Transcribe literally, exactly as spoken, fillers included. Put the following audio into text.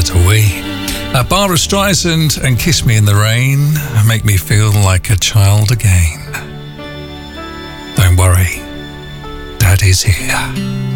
do we. Uh, Barbara Streisand and Kiss Me in the Rain make me feel like a child again. Don't worry, Daddy's here.